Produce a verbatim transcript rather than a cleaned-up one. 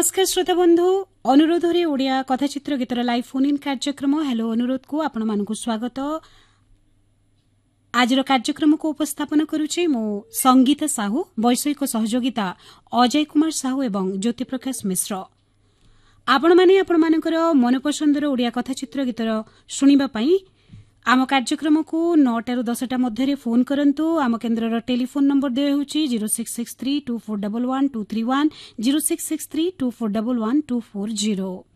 नमस्कार श्रोता बंधु अनुरोध रे ओडिया कथाचित्र गीतर लाइव फोन इन कार्यक्रम हेलो अनुरोध को आपण मानकु स्वागत। आज कार्यक्रम को उपस्थापन करुछि मो संगीता साहू, वैषयिक सहयोगिता अजय कुमार साहू एवं ज्योति प्रकाश मिश्र। आपण माने आपण मानकर मनपसंदर ओडिया कथाचित्र गीतर शुणिबा पई आम कार्यक्रम को नौटा रु दसटा मध्य फोन करंतु। आम केन्द्र टेलीफोन नंबर दे होची zero six six three to four one one two three one zero six six three to four one one two four zero.